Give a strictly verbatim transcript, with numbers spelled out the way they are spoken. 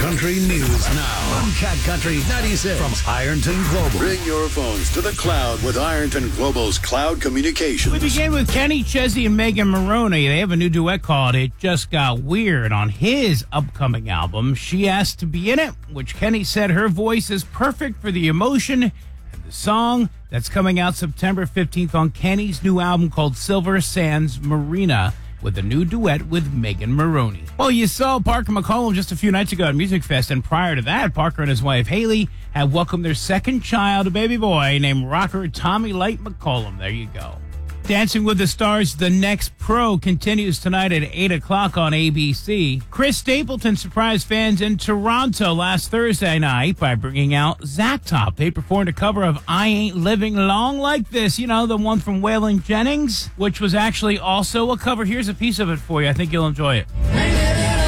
Country News Now on Cat Country ninety-six from Ironton Global. Bring your phones to the cloud with Ironton Global's Cloud Communications. We begin with Kenny Chesney and Megan Maroney. They have a new duet called It Just Got Weird on his upcoming album. She asked to be in it, which Kenny said her voice is perfect for the emotion and the song that's coming out September fifteenth on Kenny's new album called Silver Sands Marina, with a new duet with Megan Maroney. Well, you saw Parker McCollum just a few nights ago at Music Fest, and prior to that, Parker and his wife Haley had welcomed their second child, a baby boy named rocker Tommy Light McCollum. There you go. Dancing with the Stars, The Next Pro continues tonight at eight o'clock on A B C. Chris Stapleton surprised fans in Toronto last Thursday night by bringing out Zack Top. They performed a cover of I Ain't Living Long Like This, you know, the one from Waylon Jennings, which was actually also a cover. Here's a piece of it for you. I think you'll enjoy it.